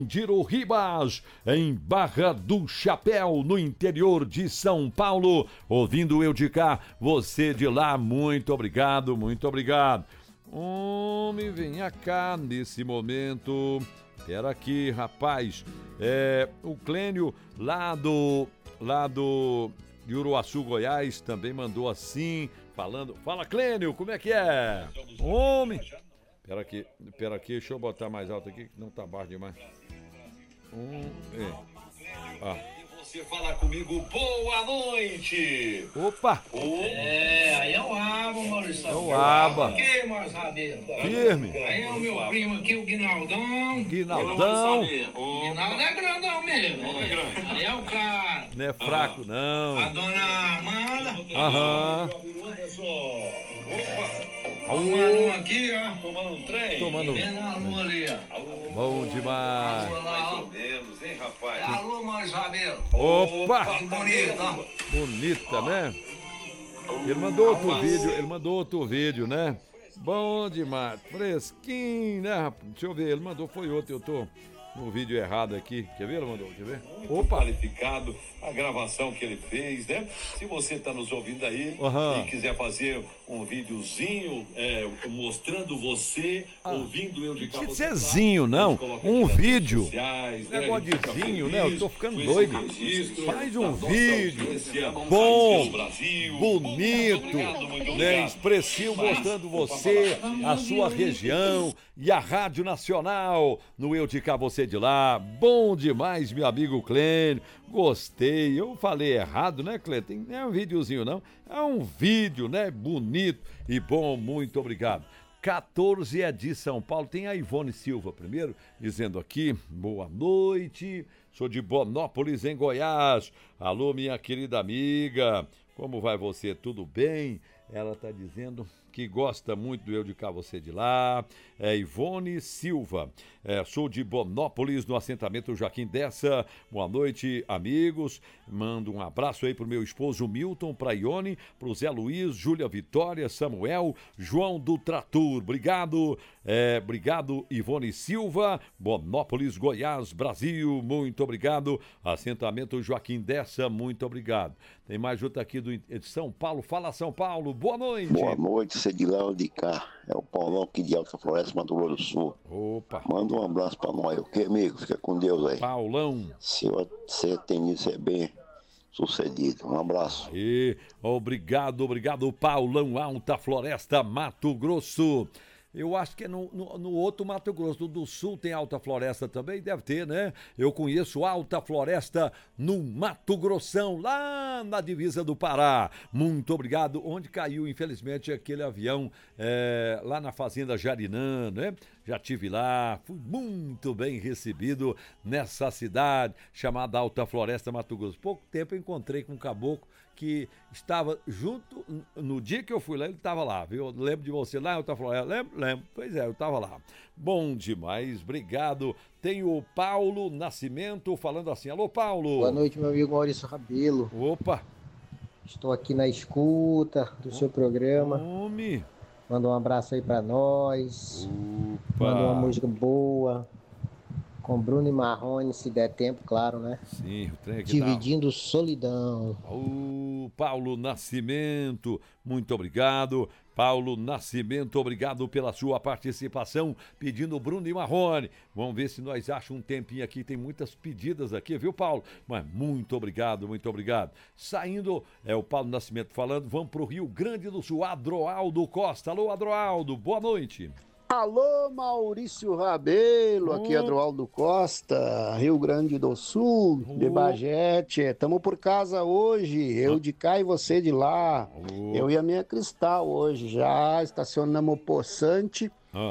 Diro Ribas, em Barra do Chapéu, no interior de São Paulo. Ouvindo eu de cá, você de lá, muito obrigado, muito obrigado. Homem, venha cá nesse momento. Pera aqui, rapaz. O Clênio, lá de Uruaçu, Goiás, também mandou assim, falando. Fala, Clênio, como é que é? Homem. Pera aqui, deixa eu botar mais alto aqui, que não tá baixo demais. Você fala comigo, boa noite! Opa! Aí é o Aba, Maurício. É o Aba. Ok, Maurício Rabelo. Firme. Aí é o meu primo aqui, o Guinaldão. Guinaldão. Guinaldo é grandão mesmo. Aí é o cara. Não é fraco, não. A dona Amanda. Aham. Tomando um aqui, ó. Tomando um trem? Tomando. Vendo a lua ali, ó. Bom demais. Mais ou menos, hein, rapaz? Alô, Maurício Rabelo. Opa! Que bonito, ó. Bonita, né? Ele mandou outro vídeo, né? Bom demais. Fresquinho, né, rapaz? Deixa eu ver, ele mandou, foi outro, eu tô no vídeo errado aqui. Quer ver, ele mandou? Quer ver? Opa! Qualificado a gravação que ele fez, né? Se você tá nos ouvindo aí e quiser fazer um videozinho mostrando você, ouvindo eu de cá. Não é zinho, não. Um vídeo. Sociais, Negócio de fica zinho, feliz né? Eu tô ficando com doido. esse registro Faz da um nossa vídeo audiência bom, do Brasil. bonito, Muito né? obrigado. Expressivo, mostrando você, a sua região e a Rádio Nacional. No Eu de Cá, você de lá. Bom demais, meu amigo Clênio. Gostei. Eu falei errado, né, Clênio? Não é um videozinho, não. É um vídeo, né? Bonito e bom. Muito obrigado. 14 é de São Paulo. Tem a Ivone Silva primeiro, dizendo aqui, boa noite. Sou de Bonópolis, em Goiás. Alô, minha querida amiga. Como vai você? Tudo bem? Ela está dizendo que gosta muito do Eu de Cá, você de lá. Ivone Silva. Sou de Bonópolis, no assentamento Joaquim Dessa. Boa noite, amigos. Mando um abraço aí pro meu esposo Milton, pra Ione, pro Zé Luiz, Júlia Vitória, Samuel, João do Trator. Obrigado. Obrigado, Ivone Silva. Bonópolis, Goiás, Brasil. Muito obrigado. Assentamento Joaquim Dessa, muito obrigado. Tem mais outra aqui de São Paulo. Fala, São Paulo. Boa noite. Boa noite, você de lá ou de cá. É o Paulão aqui de Alta Floresta, Mato Grosso do Sul. Opa. Manda um abraço pra nós, ok, amigo? Fica com Deus aí. Paulão. Se você tem isso, é bem sucedido. Um abraço. Obrigado, Paulão, Alta Floresta, Mato Grosso. Eu acho que é no outro Mato Grosso do Sul tem Alta Floresta também, deve ter, né? Eu conheço Alta Floresta no Mato Grossão, lá na divisa do Pará. Muito obrigado. Onde caiu, infelizmente, aquele avião lá na Fazenda Jarinã, né? Já tive lá, fui muito bem recebido nessa cidade chamada Alta Floresta, Mato Grosso. Pouco tempo eu encontrei com um caboclo que estava junto, no dia que eu fui lá, ele estava lá, viu? Eu lembro de você lá, eu estava lá, lembro, pois é, eu estava lá. Bom demais, obrigado. Tem o Paulo Nascimento falando assim, alô Paulo. Boa noite, meu amigo Maurício Rabelo. Opa. Estou aqui na escuta do seu programa. Homem. Manda um abraço aí pra nós. Opa. Manda uma música boa. Com Bruno e Marrone, se der tempo, claro, né? Sim, o trem aqui Dividindo Solidão. Paulo Nascimento, muito obrigado. Paulo Nascimento, obrigado pela sua participação, pedindo Bruno e Marrone. Vamos ver se nós achamos um tempinho aqui, tem muitas pedidas aqui, viu, Paulo? Mas muito obrigado, muito obrigado. Saindo, o Paulo Nascimento falando, vamos pro Rio Grande do Sul, Adroaldo Costa. Alô, Adroaldo, boa noite. Alô, Maurício Rabelo, aqui é Adroaldo Costa, Rio Grande do Sul, de Bagete. Estamos por casa hoje, eu de cá e você de lá. Eu e a minha Cristal hoje, já estacionamos o Poçante,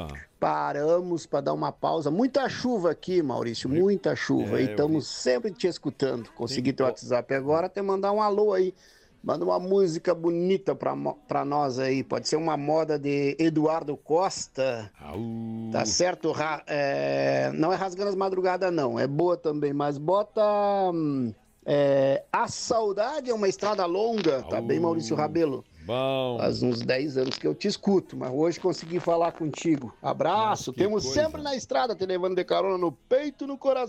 paramos para dar uma pausa. Muita chuva aqui, Maurício, muita chuva. E estamos sempre te escutando. Consegui teu WhatsApp agora, até mandar um alô aí. Manda uma música bonita pra nós aí. Pode ser uma moda de Eduardo Costa. Tá certo? Não é Rasgando as Madrugadas, não. É boa também, mas bota... A Saudade é uma Estrada Longa. Tá bem, Maurício Rabelo? Bom. Faz uns 10 anos que eu te escuto, mas hoje consegui falar contigo. Abraço. Temos sempre na estrada, te levando de carona no peito e no coração.